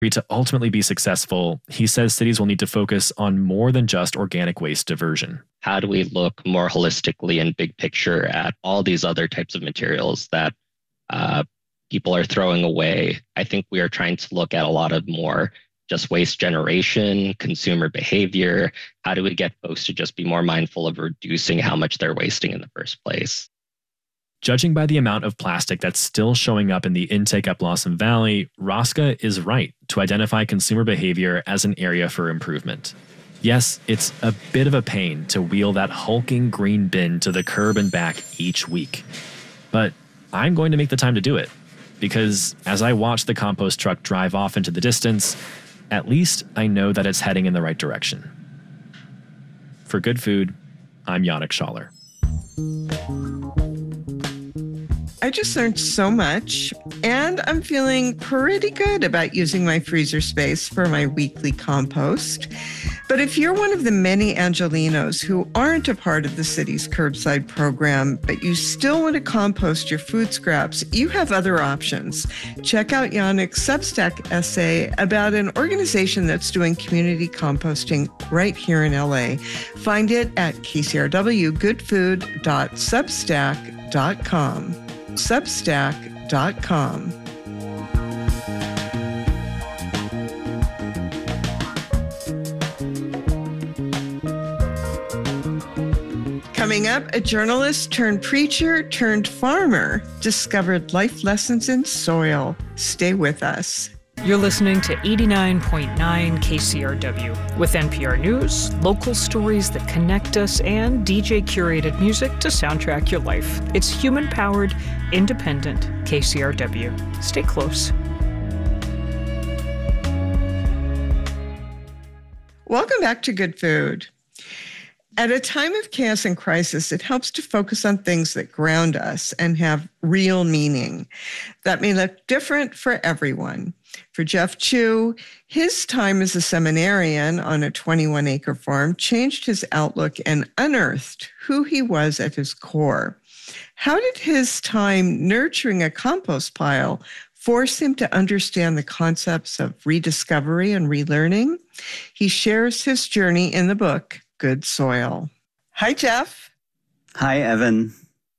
To ultimately be successful, he says cities will need to focus on more than just organic waste diversion. How do we look more holistically and big picture at all these other types of materials that people are throwing away? I think we are trying to look at a lot of more just waste generation, consumer behavior. How do we get folks to just be more mindful of reducing how much they're wasting in the first place? Judging by the amount of plastic that's still showing up in the intake at Blossom Valley, Rosca is right to identify consumer behavior as an area for improvement. Yes, it's a bit of a pain to wheel that hulking green bin to the curb and back each week. But I'm going to make the time to do it, because as I watch the compost truck drive off into the distance, at least I know that it's heading in the right direction. For Good Food, I'm Yannick Schaller. I just learned so much, and I'm feeling pretty good about using my freezer space for my weekly compost. But if you're one of the many Angelenos who aren't a part of the city's curbside program, but you still want to compost your food scraps, you have other options. Check out Yannick's Substack essay about an organization that's doing community composting right here in LA. Find it at kcrwgoodfood.substack.com. Substack.com. Coming up, a journalist turned preacher turned farmer discovered life lessons in soil. Stay with us. You're listening to 89.9 KCRW with NPR News, local stories that connect us, and DJ-curated music to soundtrack your life. It's human-powered, independent KCRW. Stay close. Welcome back to Good Food. At a time of chaos and crisis, it helps to focus on things that ground us and have real meaning. That may look different for everyone. For Jeff Chu, his time as a seminarian on a 21-acre farm changed his outlook and unearthed who he was at his core. How did his time nurturing a compost pile force him to understand the concepts of rediscovery and relearning? He shares his journey in the book, Good Soil. Hi, Jeff. Hi, Evan.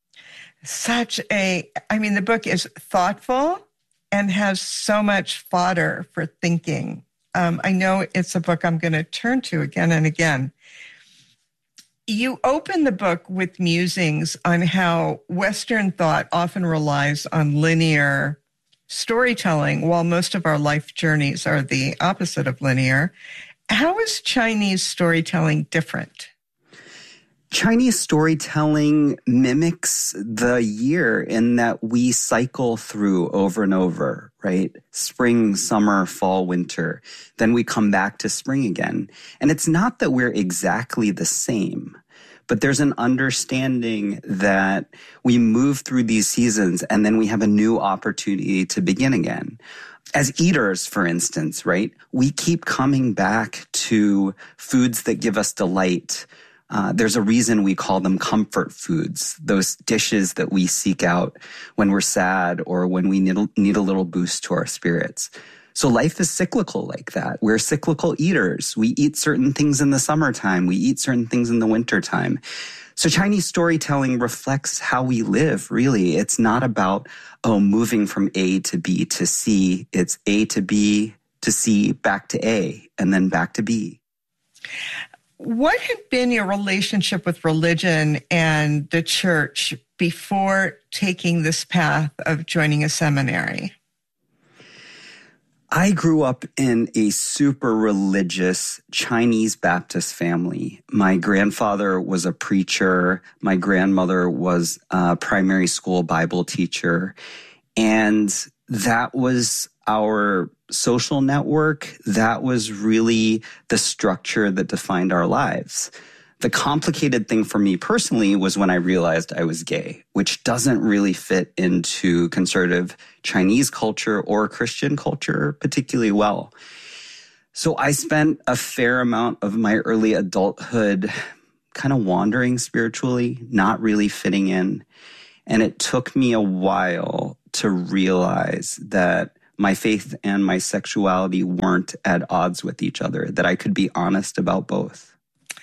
The book is thoughtful and has so much fodder for thinking. I know it's a book I'm going to turn to again and again. You open the book with musings on how Western thought often relies on linear storytelling, while most of our life journeys are the opposite of linear. How is Chinese storytelling different? Chinese storytelling mimics the year in that we cycle through over and over, right? Spring, summer, fall, winter. Then we come back to spring again. And it's not that we're exactly the same, but there's an understanding that we move through these seasons and then we have a new opportunity to begin again. As eaters, for instance, right, we keep coming back to foods that give us delight. There's a reason we call them comfort foods, those dishes that we seek out when we're sad or when we need a little boost to our spirits. So life is cyclical like that. We're cyclical eaters. We eat certain things in the summertime. We eat certain things in the wintertime. So Chinese storytelling reflects how we live, really. It's not about, moving from A to B to C. It's A to B to C, back to A, and then back to B. What had been your relationship with religion and the church before taking this path of joining a seminary? I grew up in a super religious Chinese Baptist family. My grandfather was a preacher. My grandmother was a primary school Bible teacher. And that was our social network. That was really the structure that defined our lives. The complicated thing for me personally was when I realized I was gay, which doesn't really fit into conservative Chinese culture or Christian culture particularly well. So I spent a fair amount of my early adulthood kind of wandering spiritually, not really fitting in. And it took me a while to realize that my faith and my sexuality weren't at odds with each other, that I could be honest about both.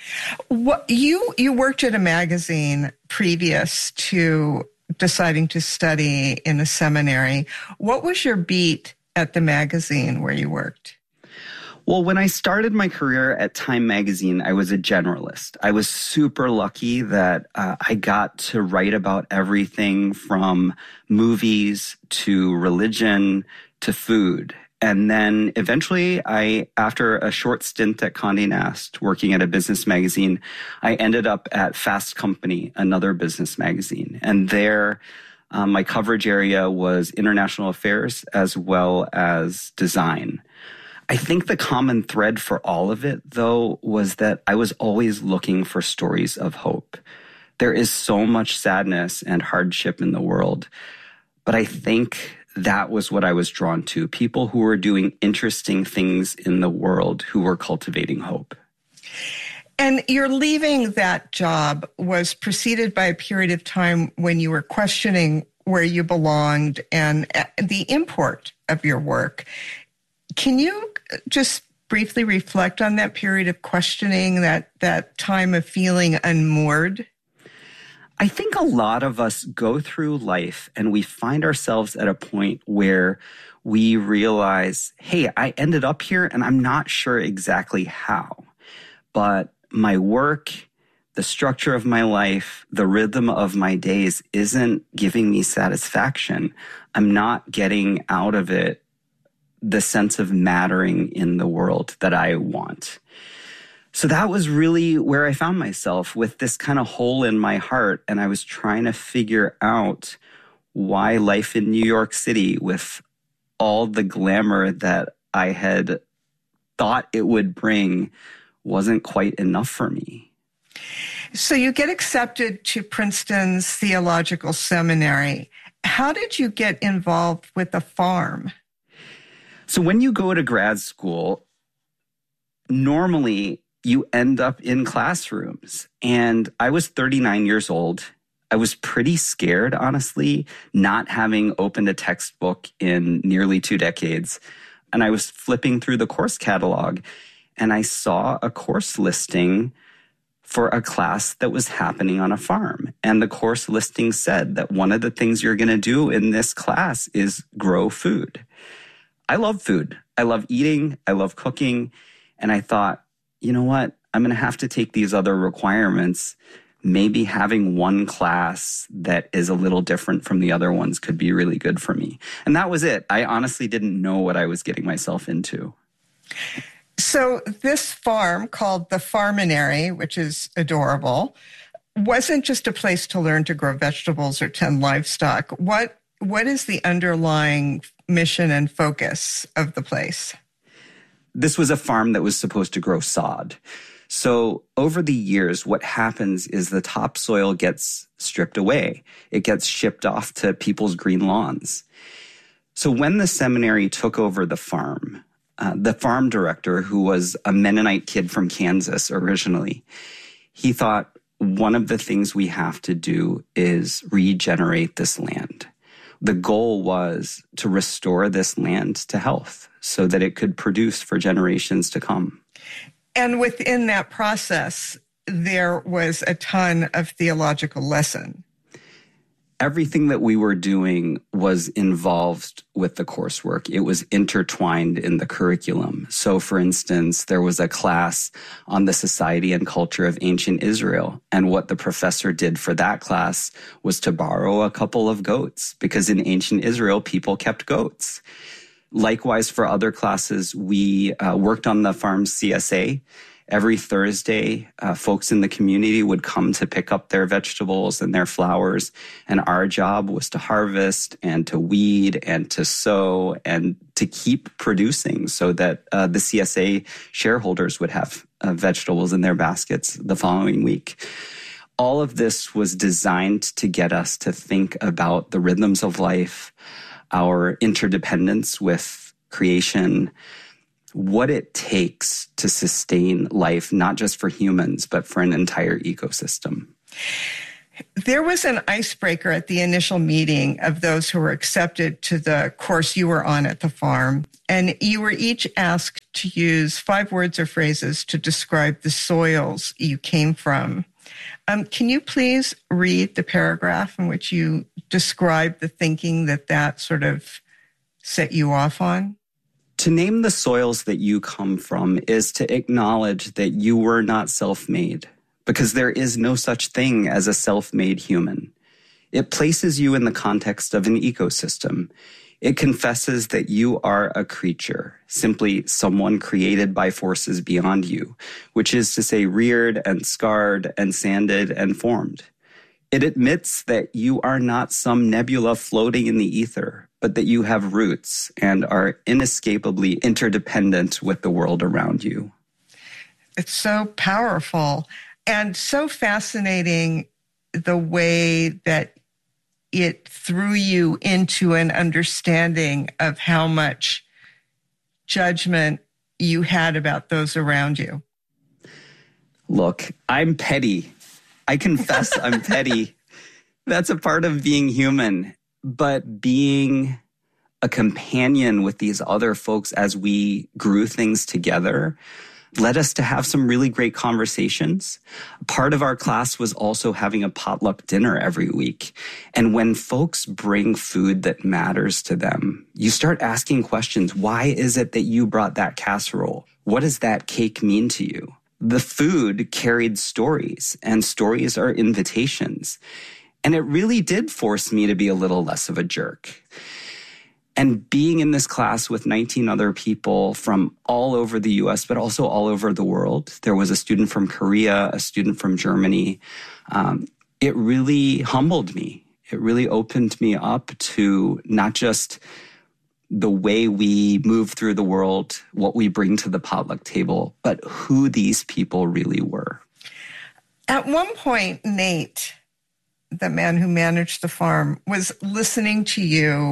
You worked at a magazine previous to deciding to study in a seminary. What was your beat at the magazine where you worked? Well, when I started my career at Time Magazine, I was a generalist. I was super lucky that I got to write about everything from movies to religion to food. And then eventually, after a short stint at Condé Nast, working at a business magazine, I ended up at Fast Company, another business magazine. And there, my coverage area was international affairs as well as design. I think the common thread for all of it, though, was that I was always looking for stories of hope. There is so much sadness and hardship in the world, but I think that was what I was drawn to. People who were doing interesting things in the world, who were cultivating hope. And your leaving that job was preceded by a period of time when you were questioning where you belonged and the import of your work. Can you just briefly reflect on that period of questioning, that time of feeling unmoored? I think a lot of us go through life and we find ourselves at a point where we realize, hey, I ended up here and I'm not sure exactly how, but my work, the structure of my life, the rhythm of my days isn't giving me satisfaction. I'm not getting out of it the sense of mattering in the world that I want. So that was really where I found myself, with this kind of hole in my heart. And I was trying to figure out why life in New York City, with all the glamour that I had thought it would bring, wasn't quite enough for me. So you get accepted to Princeton's Theological Seminary. How did you get involved with the farm? So when you go to grad school, normally you end up in classrooms. And I was 39 years old. I was pretty scared, honestly, not having opened a textbook in nearly 2 decades. And I was flipping through the course catalog, and I saw a course listing for a class that was happening on a farm. And the course listing said that one of the things you're going to do in this class is grow food. I love food. I love eating. I love cooking. And I thought, you know what? I'm going to have to take these other requirements. Maybe having one class that is a little different from the other ones could be really good for me. And that was it. I honestly didn't know what I was getting myself into. So this farm, called the Farminary, which is adorable, wasn't just a place to learn to grow vegetables or tend livestock. What is the underlying mission and focus of the place? This was a farm that was supposed to grow sod. So over the years, what happens is the topsoil gets stripped away. It gets shipped off to people's green lawns. So when the seminary took over the farm director, who was a Mennonite kid from Kansas originally, he thought, one of the things we have to do is regenerate this land. The goal was to restore this land to health so that it could produce for generations to come. And within that process, there was a ton of theological lesson. Everything that we were doing was involved with the coursework. It was intertwined in the curriculum. So, for instance, there was a class on the society and culture of ancient Israel. And what the professor did for that class was to borrow a couple of goats, because in ancient Israel, people kept goats. Likewise, for other classes, we worked on the farm's CSA. Every Thursday, folks in the community would come to pick up their vegetables and their flowers. And our job was to harvest and to weed and to sow and to keep producing so that the CSA shareholders would have vegetables in their baskets the following week. All of this was designed to get us to think about the rhythms of life, our interdependence with creation, what it takes to sustain life, not just for humans, but for an entire ecosystem. There was an icebreaker at the initial meeting of those who were accepted to the course you were on at the farm, and you were each asked to use 5 words or phrases to describe the soils you came from. Can you please read the paragraph in which you describe the thinking that sort of set you off on? To name the soils that you come from is to acknowledge that you were not self-made, because there is no such thing as a self-made human. It places you in the context of an ecosystem. It confesses that you are a creature, simply someone created by forces beyond you, which is to say reared and scarred and sanded and formed. It admits that you are not some nebula floating in the ether, but that you have roots and are inescapably interdependent with the world around you. It's so powerful and so fascinating the way that it threw you into an understanding of how much judgment you had about those around you. Look, I'm petty. I confess I'm petty. That's a part of being human. But being a companion with these other folks as we grew things together led us to have some really great conversations. Part of our class was also having a potluck dinner every week. And when folks bring food that matters to them, you start asking questions. Why is it that you brought that casserole? What does that cake mean to you? The food carried stories, and stories are invitations. And it really did force me to be a little less of a jerk. And being in this class with 19 other people from all over the US, but also all over the world, there was a student from Korea, a student from Germany. It really humbled me. It really opened me up to not just the way we move through the world, what we bring to the potluck table, but who these people really were. At one point, Nate, the man who managed the farm, was listening to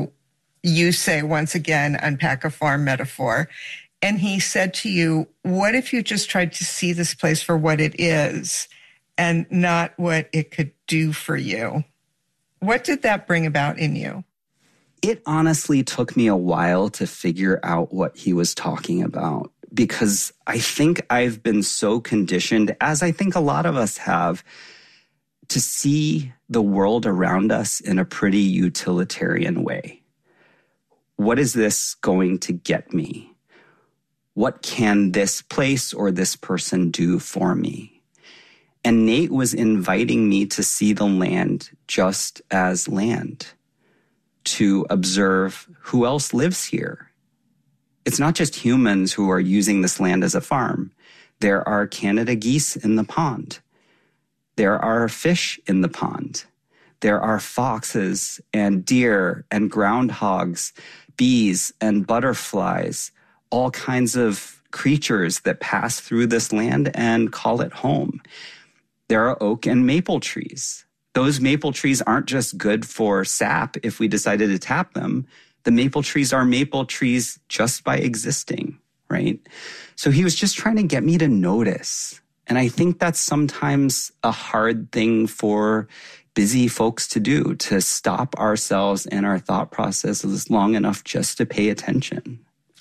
you say, once again, unpack a farm metaphor. And he said to you, what if you just tried to see this place for what it is and not what it could do for you? What did that bring about in you? It honestly took me a while to figure out what he was talking about, because I think I've been so conditioned, as I think a lot of us have, to see the world around us in a pretty utilitarian way. What is this going to get me? What can this place or this person do for me? And Nate was inviting me to see the land just as land, to observe who else lives here. It's not just humans who are using this land as a farm. There are Canada geese in the pond. There are fish in the pond. There are foxes and deer and groundhogs, bees and butterflies, all kinds of creatures that pass through this land and call it home. There are oak and maple trees. Those maple trees aren't just good for sap if we decided to tap them. The maple trees are maple trees just by existing, right? So he was just trying to get me to notice. And I think that's sometimes a hard thing for busy folks to do, to stop ourselves and our thought processes long enough just to pay attention.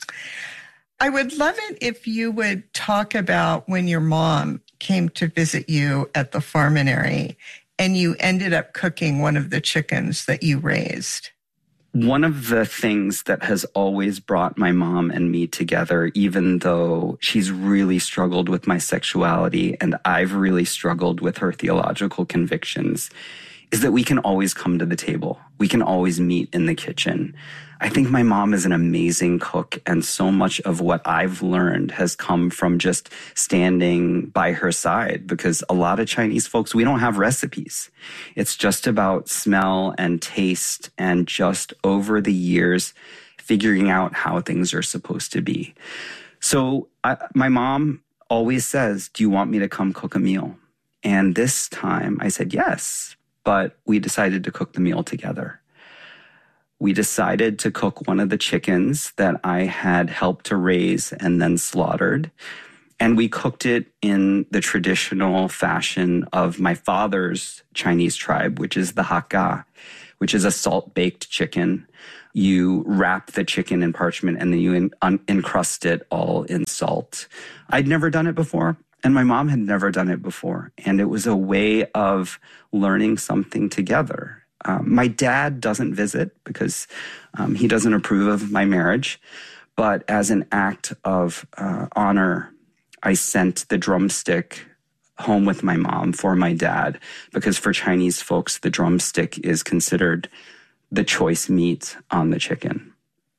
I would love it if you would talk about when your mom came to visit you at the farminary and you ended up cooking one of the chickens that you raised. One of the things that has always brought my mom and me together, even though she's really struggled with my sexuality and I've really struggled with her theological convictions, is that we can always come to the table. We can always meet in the kitchen. I think my mom is an amazing cook, and so much of what I've learned has come from just standing by her side, because a lot of Chinese folks, we don't have recipes. It's just about smell and taste and just over the years figuring out how things are supposed to be. So my mom always says, "Do you want me to come cook a meal?" And this time I said yes, but we decided to cook the meal together. We decided to cook one of the chickens that I had helped to raise and then slaughtered. And we cooked it in the traditional fashion of my father's Chinese tribe, which is the Hakka, which is a salt-baked chicken. You wrap the chicken in parchment and then you encrust it all in salt. I'd never done it before, and my mom had never done it before. And it was a way of learning something together. My dad doesn't visit because he doesn't approve of my marriage. But as an act of honor, I sent the drumstick home with my mom for my dad, because for Chinese folks, the drumstick is considered the choice meat on the chicken.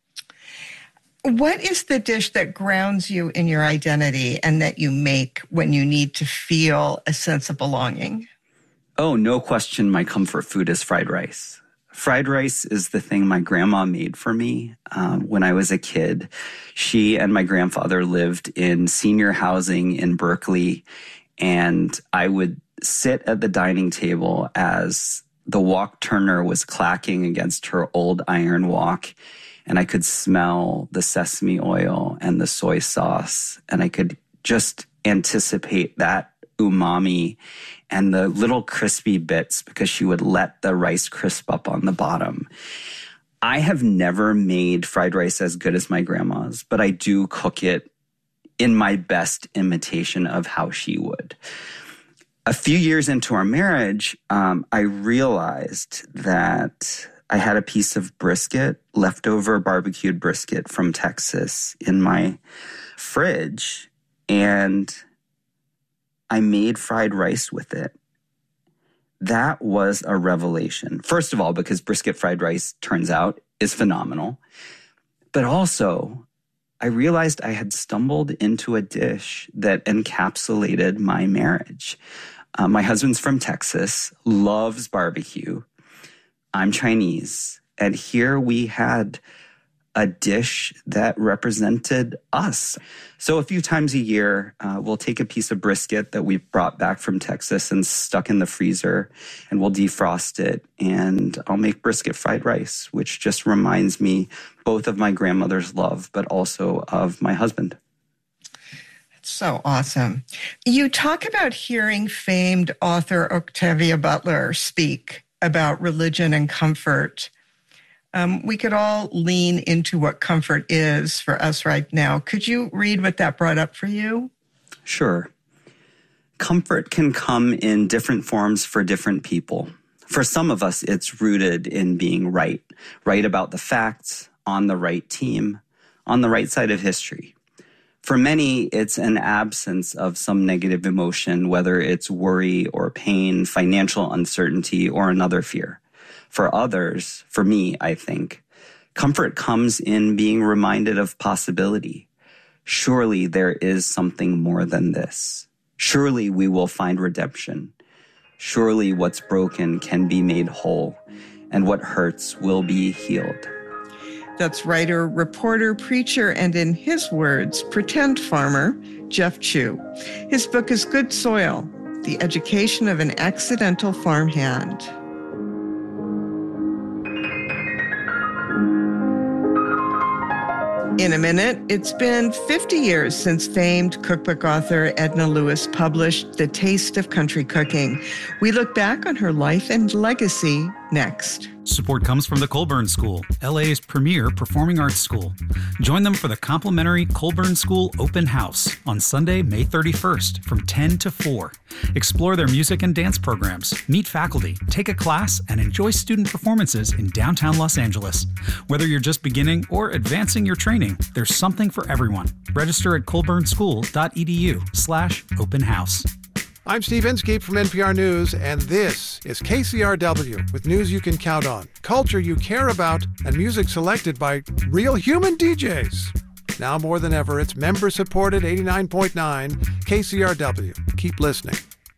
What is the dish that grounds you in your identity and that you make when you need to feel a sense of belonging? Oh, no question, my comfort food is fried rice. Fried rice is the thing my grandma made for me when I was a kid. She and my grandfather lived in senior housing in Berkeley, and I would sit at the dining table as the wok turner was clacking against her old iron wok, and I could smell the sesame oil and the soy sauce, and I could just anticipate that umami and the little crispy bits because she would let the rice crisp up on the bottom. I have never made fried rice as good as my grandma's, but I do cook it in my best imitation of how she would. A few years into our marriage, I realized that I had a piece of brisket, leftover barbecued brisket from Texas, in my fridge, and I made fried rice with it. That was a revelation. First of all, because brisket fried rice, turns out, is phenomenal. But also, I realized I had stumbled into a dish that encapsulated my marriage. My husband's from Texas, loves barbecue. I'm Chinese. And here we had a dish that represented us. So a few times a year, we'll take a piece of brisket that we brought back from Texas and stuck in the freezer, and we'll defrost it. And I'll make brisket fried rice, which just reminds me both of my grandmother's love, but also of my husband. So awesome. You talk about hearing famed author Octavia Butler speak about religion and comfort. We could all lean into what comfort is for us right now. Could you read what that brought up for you? Sure. Comfort can come in different forms for different people. For some of us, it's rooted in being right about the facts, on the right team, on the right side of history. For many, it's an absence of some negative emotion, whether it's worry or pain, financial uncertainty, or another fear. For others, for me, I think, comfort comes in being reminded of possibility. Surely there is something more than this. Surely we will find redemption. Surely what's broken can be made whole, and what hurts will be healed. That's writer, reporter, preacher, and in his words, pretend farmer, Jeff Chu. His book is Good Soil, The Education of an Accidental Farmhand. In a minute, it's been 50 years since famed cookbook author Edna Lewis published The Taste of Country Cooking. We look back on her life and legacy next. Support comes from the Colburn School, LA's premier performing arts school. Join them for the complimentary Colburn School Open House on Sunday, May 31st from 10 to 4. Explore their music and dance programs, meet faculty, take a class, and enjoy student performances in downtown Los Angeles. Whether you're just beginning or advancing your training, there's something for everyone. Register at colburnschool.edu/open house. I'm Steve Inskeep from NPR News, and this is KCRW with news you can count on, culture you care about, and music selected by real human DJs. Now more than ever, it's member-supported 89.9 KCRW. Keep listening.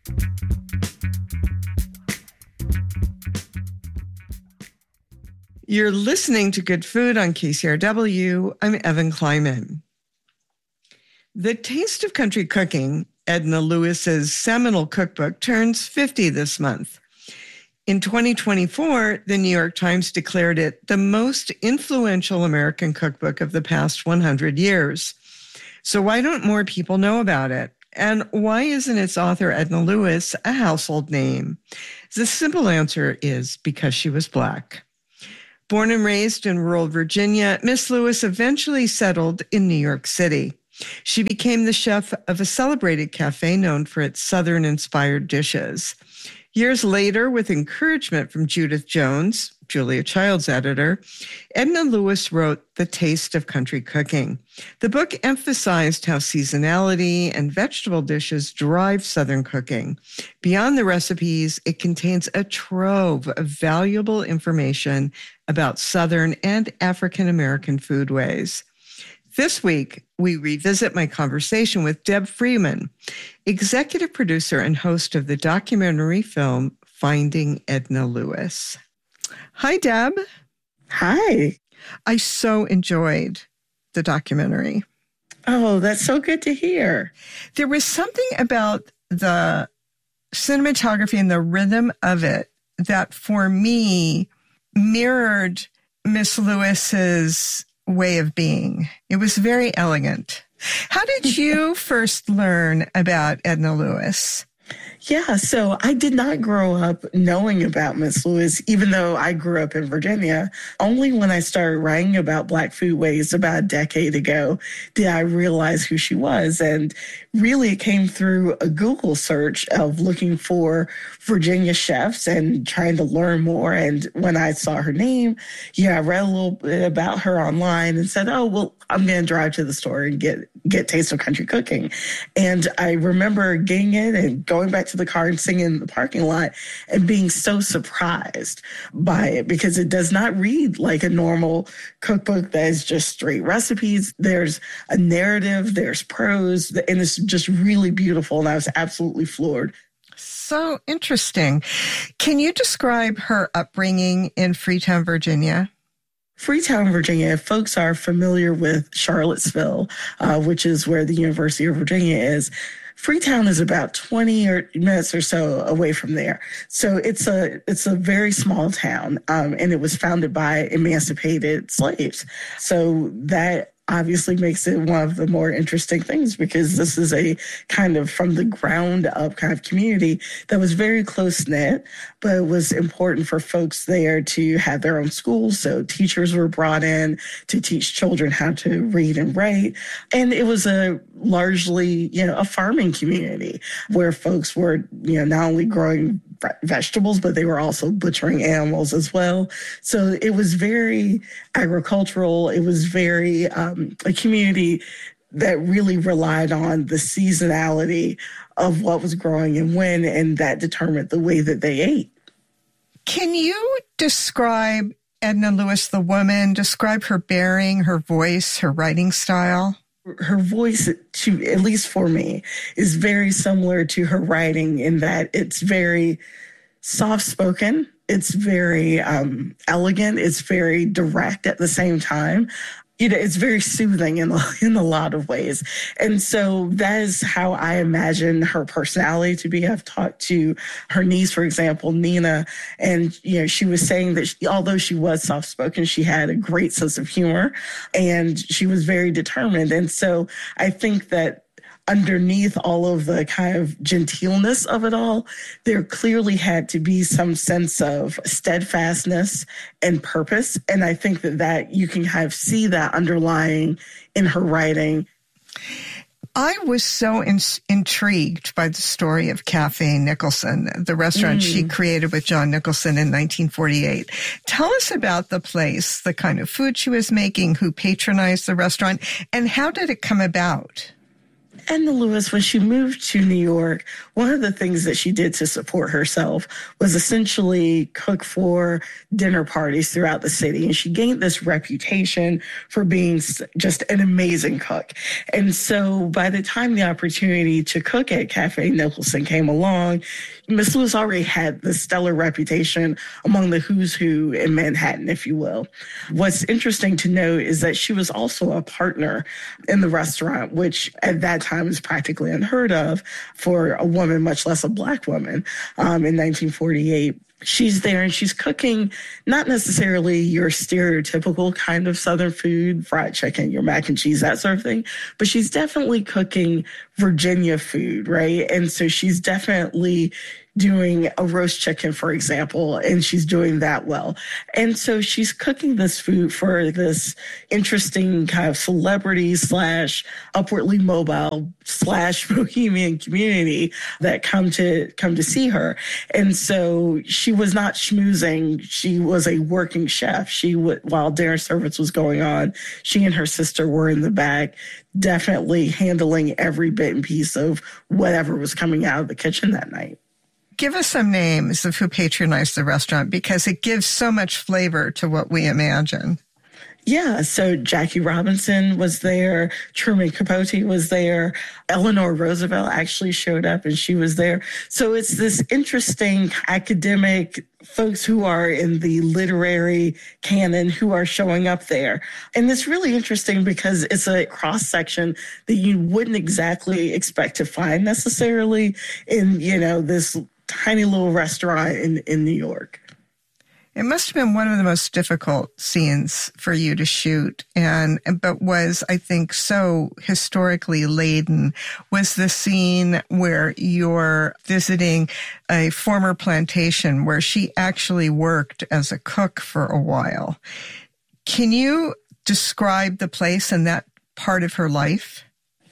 You're listening to Good Food on KCRW. I'm Evan Kleiman. The Taste of Country Cooking, Edna Lewis's seminal cookbook, turns 50 this month. In 2024, the New York Times declared it the most influential American cookbook of the past 100 years. So why don't more people know about it? And why isn't its author, Edna Lewis, a household name? The simple answer is because she was Black. Born and raised in rural Virginia, Miss Lewis eventually settled in New York City. She became the chef of a celebrated cafe known for its Southern-inspired dishes. Years later, with encouragement from Judith Jones, Julia Child's editor, Edna Lewis wrote The Taste of Country Cooking. The book emphasized how seasonality and vegetable dishes drive Southern cooking. Beyond the recipes, it contains a trove of valuable information about Southern and African American foodways. This week, we revisit my conversation with Deb Freeman, executive producer and host of the documentary film Finding Edna Lewis. Hi, Deb. Hi. I so enjoyed the documentary. Oh, that's so good to hear. There was something about the cinematography and the rhythm of it that, for me, mirrored Miss Lewis's way of being. It was very elegant. How did you first learn about Edna Lewis? Yeah, so I did not grow up knowing about Miss Lewis, even though I grew up in Virginia. Only when I started writing about Black foodways about a decade ago did I realize who she was. And really, it came through a Google search of looking for Virginia chefs and trying to learn more. And when I saw her name, I read a little bit about her online and said, oh, well, I'm going to drive to the store and get Taste of Country Cooking. And I remember getting it and going back to the car and singing in the parking lot and being so surprised by it because it does not read like a normal cookbook that is just straight recipes. There's a narrative, there's prose, and it's just really beautiful. And I was absolutely floored. So interesting. Can you describe her upbringing in Freetown, Virginia? Freetown, Virginia, if folks are familiar with Charlottesville, which is where the University of Virginia is, Freetown is about 20 minutes or so away from there. So it's a very small town, and it was founded by emancipated slaves. So that obviously makes it one of the more interesting things because this is a kind of from the ground up kind of community that was very close knit, but it was important for folks there to have their own schools. So teachers were brought in to teach children how to read and write. And it was a largely, a farming community where folks were, not only growing vegetables, but they were also butchering animals as well. So it was very agricultural. It was very a community that really relied on the seasonality of what was growing and when, and that determined the way that they ate. Can you describe Edna Lewis, the woman, describe her bearing, her voice, her writing style? Her voice, at least for me, is very similar to her writing in that it's very soft-spoken. It's very elegant. It's very direct at the same time. It's very soothing in a lot of ways. And so that is how I imagine her personality to be. I've talked to her niece, for example, Nina, and, she was saying that although she was soft-spoken, she had a great sense of humor and she was very determined. And so I think that underneath all of the kind of genteelness of it all, there clearly had to be some sense of steadfastness and purpose. And I think that you can kind of see that underlying in her writing. I was so intrigued by the story of Cafe Nicholson, the restaurant she created with John Nicholson in 1948. Tell us about the place, the kind of food she was making, who patronized the restaurant, and how did it come about? Edna Lewis, when she moved to New York, one of the things that she did to support herself was essentially cook for dinner parties throughout the city. And she gained this reputation for being just an amazing cook. And so by the time the opportunity to cook at Cafe Nicholson came along, Miss Lewis already had the stellar reputation among the who's who in Manhattan, if you will. What's interesting to note is that she was also a partner in the restaurant, which at that time is practically unheard of for a woman, much less a Black woman, in 1948. she's there and she's cooking not necessarily your stereotypical kind of Southern food, fried chicken, your mac and cheese, that sort of thing, but she's definitely cooking Virginia food, right? And so she's definitely doing a roast chicken, for example, and she's doing that well. And so she's cooking this food for this interesting kind of celebrity / upwardly mobile / bohemian community that come to see her. And so she was not schmoozing. She was a working chef. While dinner service was going on, she and her sister were in the back, definitely handling every bit and piece of whatever was coming out of the kitchen that night. Give us some names of who patronized the restaurant, because it gives so much flavor to what we imagine. Yeah, so Jackie Robinson was there, Truman Capote was there, Eleanor Roosevelt actually showed up and she was there. So it's this interesting academic folks who are in the literary canon who are showing up there. And it's really interesting because it's a cross-section that you wouldn't exactly expect to find necessarily in, this tiny little restaurant in New York. It must have been one of the most difficult scenes for you to shoot, but was, I think, so historically laden, was the scene where you're visiting a former plantation where she actually worked as a cook for a while. Can you describe the place and that part of her life?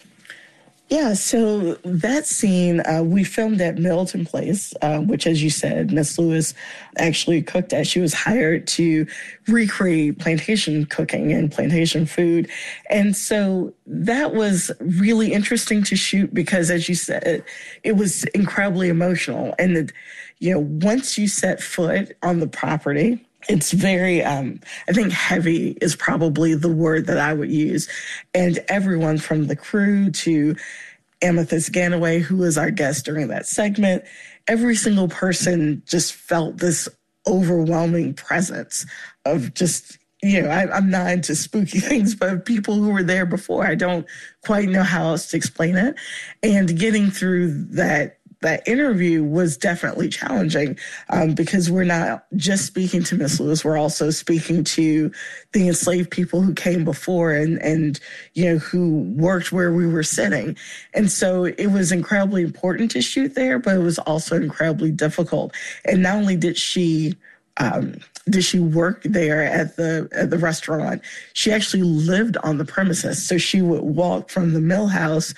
Yeah, so that scene, we filmed at Milton Place, which, as you said, Miss Lewis actually cooked at. She was hired to recreate plantation cooking and plantation food. And so that was really interesting to shoot because, as you said, it was incredibly emotional. And, once you set foot on the property, it's very, I think heavy is probably the word that I would use. And everyone from the crew to Amethyst Ganaway, who was our guest during that segment, every single person just felt this overwhelming presence of just, I'm not into spooky things, but people who were there before, I don't quite know how else to explain it. And getting through that interview was definitely challenging because we're not just speaking to Miss Lewis, we're also speaking to the enslaved people who came before and who worked where we were sitting. And so it was incredibly important to shoot there, but it was also incredibly difficult. And not only did she work there at the restaurant, she actually lived on the premises. So she would walk from the mill house,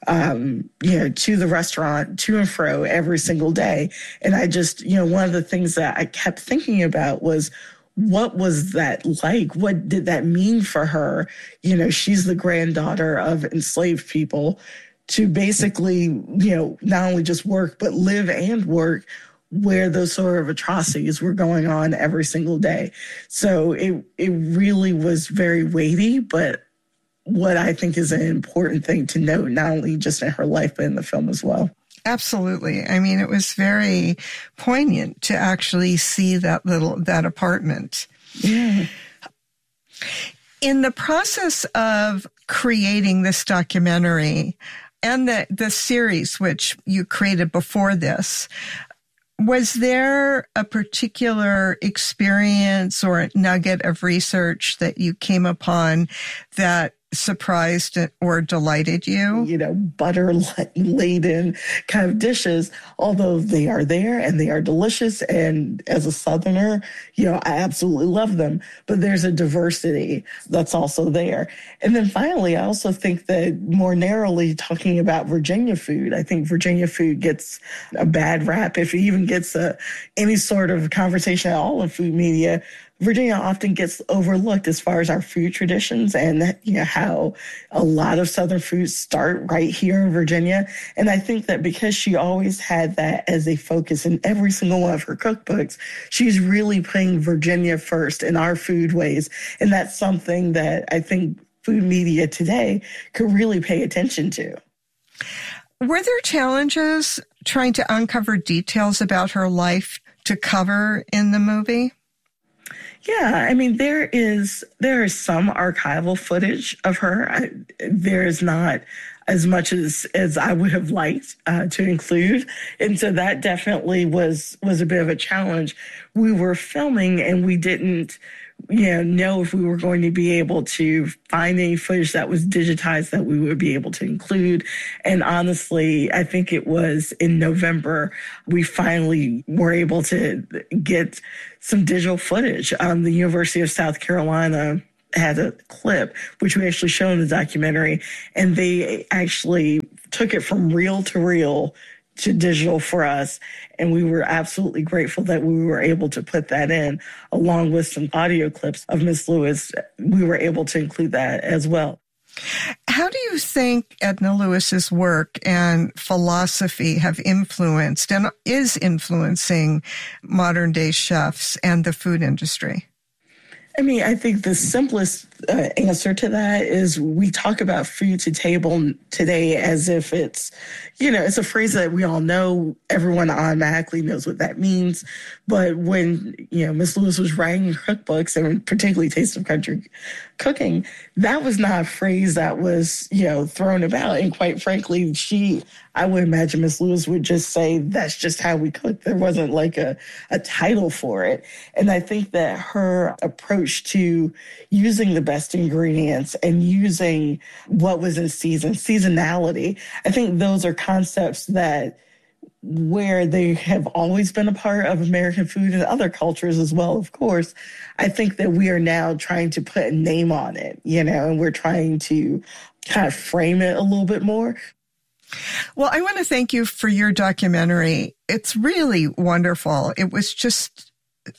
to the restaurant, to and fro every single day. And I just, one of the things that I kept thinking about was, what was that like? What did that mean for her? She's the granddaughter of enslaved people to basically, not only just work, but live and work where those sort of atrocities were going on every single day. So it really was very weighty, but what I think is an important thing to note, not only just in her life, but in the film as well. Absolutely. I mean, it was very poignant to actually see that apartment. Yeah. In the process of creating this documentary and the series, which you created before this, was there a particular experience or a nugget of research that you came upon that surprised or delighted you? Butter-laden kind of dishes, although they are there and they are delicious. And as a Southerner, I absolutely love them. But there's a diversity that's also there. And then finally, I also think that more narrowly talking about Virginia food, I think Virginia food gets a bad rap, if it even gets any sort of conversation at all in food media. Virginia often gets overlooked as far as our food traditions and, how a lot of Southern foods start right here in Virginia. And I think that because she always had that as a focus in every single one of her cookbooks, she's really putting Virginia first in our food ways. And that's something that I think food media today could really pay attention to. Were there challenges trying to uncover details about her life to cover in the movie? Yeah, I mean, there is some archival footage of her. There is not as much as I would have liked to include. And so that definitely was a bit of a challenge. We were filming and we didn't know if we were going to be able to find any footage that was digitized that we would be able to include. And honestly, I think it was in November, we finally were able to get some digital footage. The University of South Carolina had a clip, which we actually show in the documentary, and they actually took it from reel to reel to digital for us. And we were absolutely grateful that we were able to put that in, along with some audio clips of Miss Lewis. We were able to include that as well. How do you think Edna Lewis's work and philosophy have influenced and is influencing modern day chefs and the food industry? I mean, I think the simplest answer to that is we talk about food to table today as if it's, it's a phrase that we all know. Everyone automatically knows what that means. But when, Miss Lewis was writing cookbooks, and particularly Taste of Country Cooking, that was not a phrase that was, thrown about. And quite frankly, I would imagine Miss Lewis would just say, that's just how we cook. There wasn't like a title for it. And I think that her approach to using the best ingredients and using what was in season, seasonality, I think those are concepts that where they have always been a part of American food and other cultures as well, of course. I think that we are now trying to put a name on it, and we're trying to kind of frame it a little bit more. Well, I want to thank you for your documentary. It's really wonderful. It was just,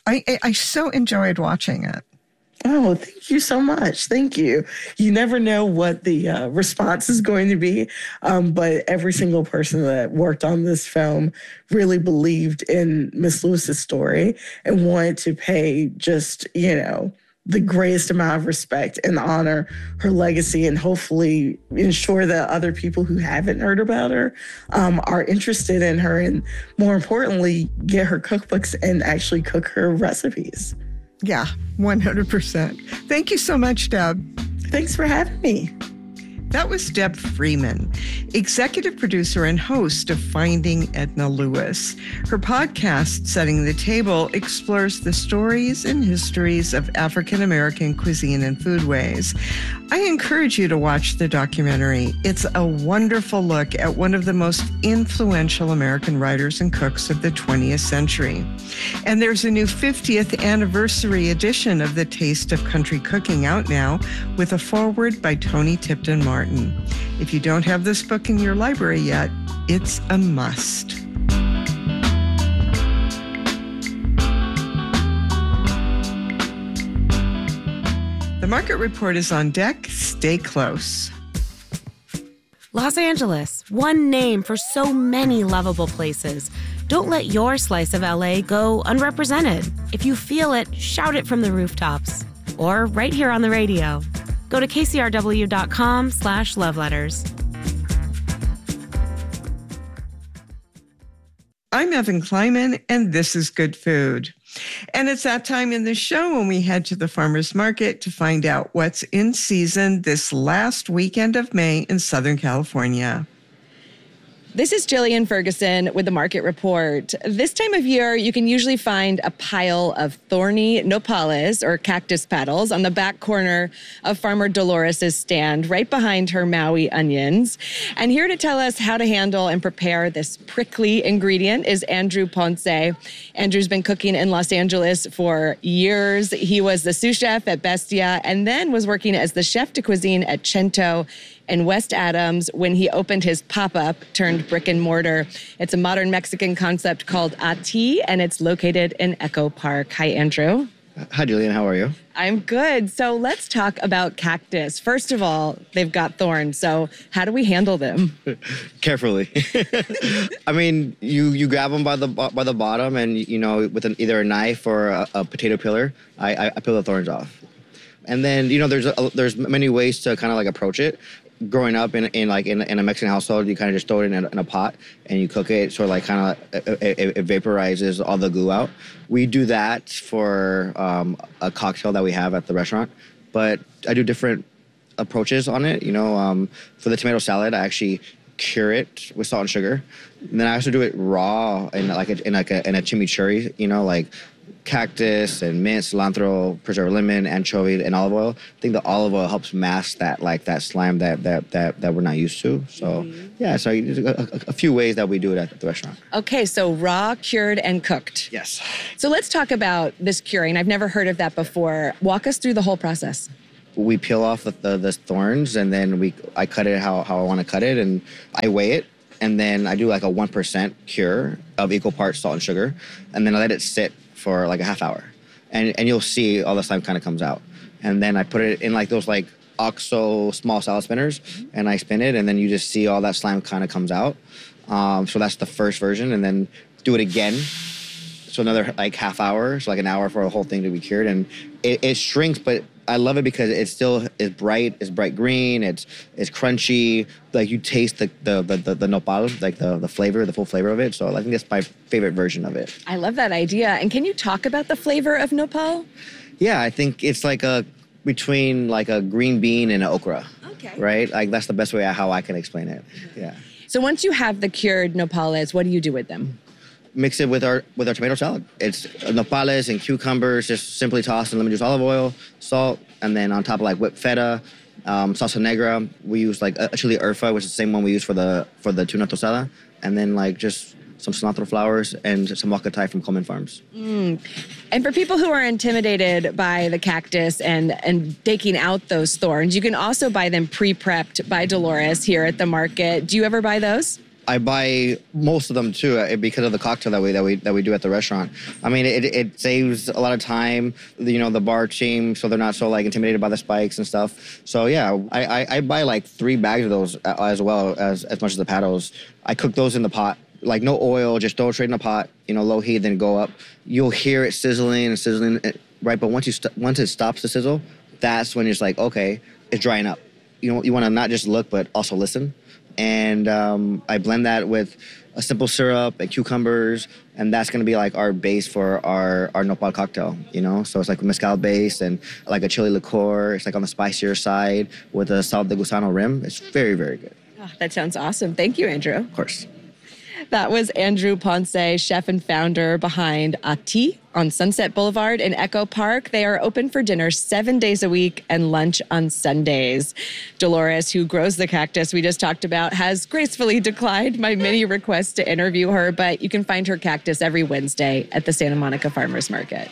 I so enjoyed watching it. Oh, thank you so much. Thank you. You never know what the response is going to be, but every single person that worked on this film really believed in Miss Lewis's story and wanted to pay just, the greatest amount of respect and honor her legacy, and hopefully ensure that other people who haven't heard about her are interested in her, and more importantly, get her cookbooks and actually cook her recipes. Yeah, 100%. Thank you so much, Deb. Thanks for having me. That was Deb Freeman, executive producer and host of Finding Edna Lewis. Her podcast, Setting the Table, explores the stories and histories of African-American cuisine and foodways. I encourage you to watch the documentary. It's a wonderful look at one of the most influential American writers and cooks of the 20th century. And there's a new 50th anniversary edition of The Taste of Country Cooking out now with a foreword by Tony Tipton Martin. If you don't have this book in your library yet, it's a must. The Market Report is on deck. Stay close. Los Angeles, one name for so many lovable places. Don't let your slice of LA go unrepresented. If you feel it, shout it from the rooftops. Or right here on the radio. Go to kcrw.com/loveletters. I'm Evan Kleiman, and this is Good Food. And it's that time in the show when we head to the farmer's market to find out what's in season this last weekend of May in Southern California. This is Jillian Ferguson with the Market Report. This time of year, you can usually find a pile of thorny nopales or cactus petals on the back corner of Farmer Dolores' stand, right behind her Maui onions. And here to tell us how to handle and prepare this prickly ingredient is Andrew Ponce. Andrew's been cooking in Los Angeles for years. He was the sous chef at Bestia and then was working as the chef de cuisine at Cento in West Adams when he opened his pop-up turned brick and mortar. It's a modern Mexican concept called Ati, and it's located in Echo Park. Hi, Andrew. Hi, Julian. How are you? I'm good. So let's talk about cactus. First of all, they've got thorns. So how do we handle them? Carefully. I mean, you grab them by the bottom, and with either a knife or a potato peeler, I peel the thorns off. And then there's many ways to kind of like approach it. Growing up in a Mexican household, you kind of just throw it in a pot and you cook it, so like kind of it vaporizes all the goo out. We do that for a cocktail that we have at the restaurant, but I do different approaches on it. For the tomato salad, I actually cure it with salt and sugar. And then I also do it raw in a chimichurri, like cactus and mint, cilantro, preserved lemon, anchovy, and olive oil. I think the olive oil helps mask that slime that we're not used to. So so a few ways that we do it at the restaurant. Okay, so raw, cured, and cooked. Yes. So let's talk about this curing. I've never heard of that before. Walk us through the whole process. We peel off the thorns, and then I cut it how I want to cut it, and I weigh it. And then I do like a 1% cure of equal parts salt and sugar. And then I let it sit for like a half hour. And you'll see all the slime kind of comes out. And then I put it in like those like OXO small salad spinners, and I spin it, and then you just see all that slime kind of comes out. So that's the first version. And then do it again. So another like half hour, so like an hour for the whole thing to be cured. And it shrinks, but I love it because it still is bright. It's bright green. It's crunchy. Like you taste the nopal, like the flavor, the full flavor of it. So I think that's my favorite version of it. I love that idea. And can you talk about the flavor of nopal? Yeah, I think it's like between like a green bean and an okra. Okay. Right? Like that's the best way how I can explain it. Yeah. So once you have the cured nopales, what do you do with them? Mix it with our tomato salad. It's nopales and cucumbers, just simply tossed in lemon juice, olive oil, salt, and then on top of like whipped feta, salsa negra. We use like a chili urfa, which is the same one we use for the tuna tostada, and then like just some cilantro flowers and some huacatay from Coleman Farms. And for people who are intimidated by the cactus and taking out those thorns, you can also buy them pre-prepped by Dolores here at the market. Do you ever buy those? I buy most of them too because of the cocktail that we do at the restaurant. I mean, it saves a lot of time, the bar team, so they're not so like intimidated by the spikes and stuff. So yeah, I buy like 3 bags of those as well as much as the paddles. I cook those in the pot, like no oil, just throw it straight in the pot, low heat, then go up. You'll hear it sizzling, right? But once it stops to sizzle, that's when it's like, okay, it's drying up. You want to not just look, but also listen. And I blend that with a simple syrup and cucumbers, and that's going to be like our base for our nopal cocktail, So it's like a mezcal base and like a chili liqueur. It's like on the spicier side with a sal de gusano rim. It's very, very good. Oh, that sounds awesome. Thank you, Andrew. Of course. That was Andrew Ponce, chef and founder behind Ati on Sunset Boulevard in Echo Park. They are open for dinner 7 days a week and lunch on Sundays. Dolores, who grows the cactus we just talked about, has gracefully declined my many requests to interview her, but you can find her cactus every Wednesday at the Santa Monica Farmers Market.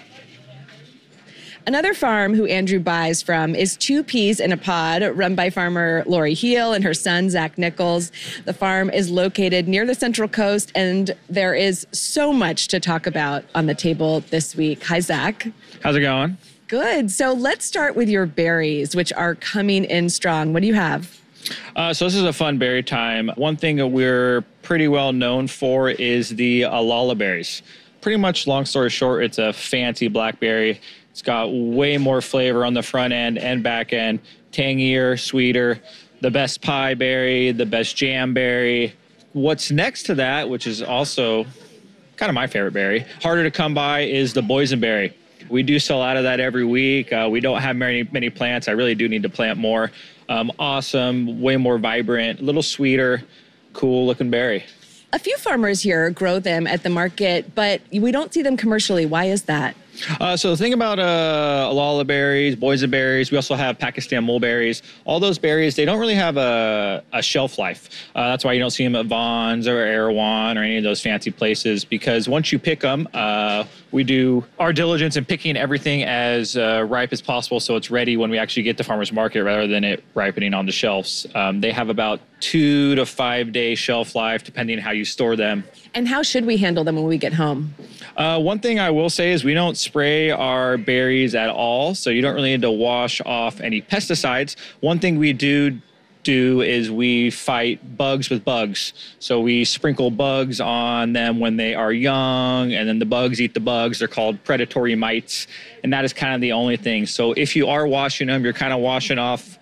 Another farm who Andrew buys from is Two Peas in a Pod, run by farmer Lori Heel and her son, Zach Nichols. The farm is located near the Central Coast, and there is so much to talk about on the table this week. Hi, Zach. How's it going? Good. So let's start with your berries, which are coming in strong. What do you have? So this is a fun berry time. One thing that we're pretty well known for is the Alala berries. Pretty much, long story short, it's a fancy blackberry. It's got way more flavor on the front end and back end, tangier, sweeter, the best pie berry, the best jam berry. What's next to that, which is also kind of my favorite berry, harder to come by, is the boysenberry. We do sell out of that every week. We don't have many plants. I really do need to plant more. Awesome, way more vibrant, a little sweeter, cool looking berry. A few farmers here grow them at the market, but we don't see them commercially. Why is that? So the thing about Alala berries, boysenberries, we also have Pakistan mulberries. All those berries, they don't really have a shelf life. That's why you don't see them at Vons or Erewhon or any of those fancy places, because once you pick them, we do our diligence in picking everything as ripe as possible so it's ready when we actually get to farmer's market rather than it ripening on the shelves. They have about 2 to 5 day shelf life depending on how you store them. And how should we handle them when we get home? One thing I will say is we don't spray our berries at all, so you don't really need to wash off any pesticides. One thing we do is we fight bugs with bugs. So we sprinkle bugs on them when they are young, and then the bugs eat the bugs. They're called predatory mites, and that is kind of the only thing. So if you are washing them, you're kind of washing off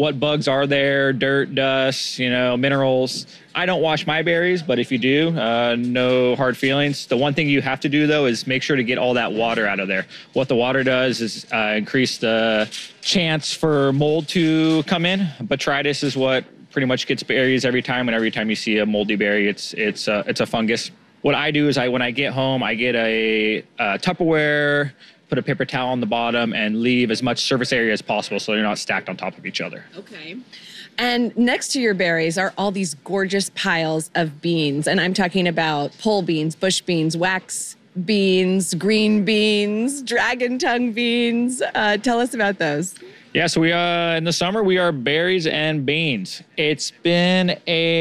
what bugs are there, dirt, dust, minerals. I don't wash my berries, but if you do, no hard feelings. The one thing you have to do, though, is make sure to get all that water out of there. What the water does is increase the chance for mold to come in. Botrytis is what pretty much gets berries every time, and every time you see a moldy berry, it's a fungus. What I do is when I get home, I get a Tupperware, put a paper towel on the bottom, and leave as much surface area as possible so they're not stacked on top of each other. Okay. And next to your berries are all these gorgeous piles of beans. And I'm talking about pole beans, bush beans, wax beans, green beans, dragon tongue beans. Tell us about those. Yeah, so we in the summer, we are berries and beans. It's been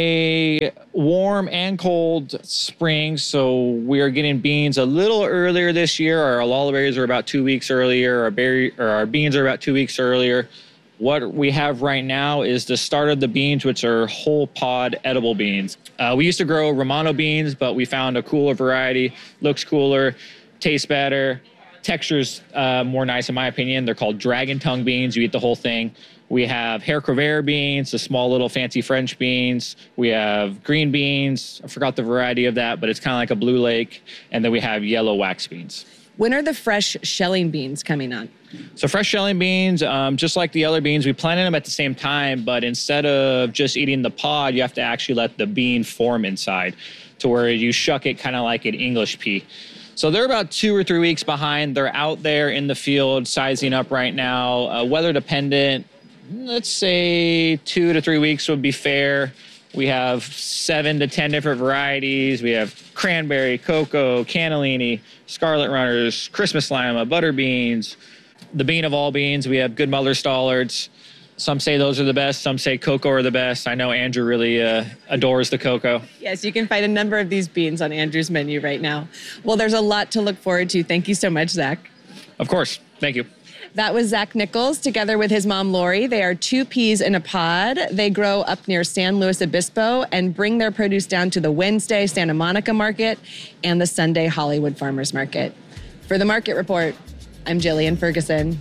a warm and cold spring, so we are getting beans a little earlier this year. Our lullaberries are about 2 weeks earlier. Our beans are about 2 weeks earlier. What we have right now is the start of the beans, which are whole pod edible beans. We used to grow Romano beans, but we found a cooler variety, looks cooler, tastes better. Texture's more nice in my opinion. They're called dragon tongue beans. You eat the whole thing. We have Haricot beans, the small little fancy French beans. We have green beans. I forgot the variety of that, but it's kind of like a blue lake. And then we have yellow wax beans. When are the fresh shelling beans coming on? So fresh shelling beans, just like the other beans, we planted them at the same time, but instead of just eating the pod, you have to actually let the bean form inside to where you shuck it kind of like an English pea. So they're about 2 or 3 weeks behind. They're out there in the field sizing up right now. Weather dependent, let's say 2 to 3 weeks would be fair. We have 7 to 10 different varieties. We have cranberry, cocoa, cannellini, scarlet runners, Christmas lima, butter beans, the bean of all beans. We have good Muller Stollards. Some say those are the best. Some say cocoa are the best. I know Andrew really adores the cocoa. Yes, you can find a number of these beans on Andrew's menu right now. Well, there's a lot to look forward to. Thank you so much, Zach. Of course. Thank you. That was Zach Nichols together with his mom, Lori. They are 2 peas in a pod. They grow up near San Luis Obispo and bring their produce down to the Wednesday Santa Monica Market and the Sunday Hollywood Farmers Market. For the Market Report, I'm Jillian Ferguson.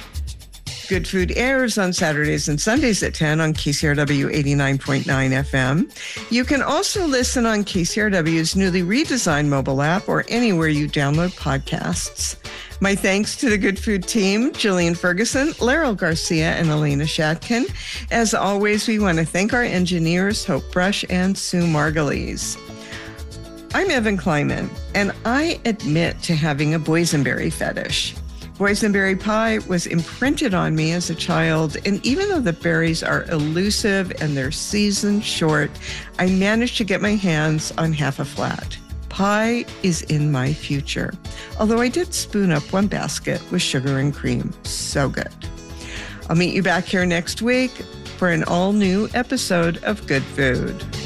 Good Food airs on Saturdays and Sundays at 10 on KCRW 89.9 FM. You can also listen on KCRW's newly redesigned mobile app or anywhere you download podcasts. My thanks to the Good Food team, Jillian Ferguson, Laryl Garcia, and Elena Shatkin. As always, we want to thank our engineers, Hope Brush and Sue Margulies. I'm Evan Kleiman, and I admit to having a boysenberry fetish. Boysenberry pie was imprinted on me as a child, and even though the berries are elusive and their season short, I managed to get my hands on half a flat. Pie is in my future, although I did spoon up one basket with sugar and cream. So good. I'll meet you back here next week for an all-new episode of Good Food.